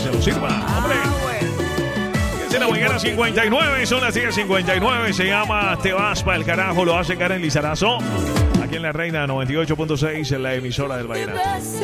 se lo sirva, hombre. Es la mañana 59, son las 10:59. Se llama Te vas pa' el carajo, lo hace Karen Lizarazo. Aquí en La Reina 98.6, en la emisora del Vallenato.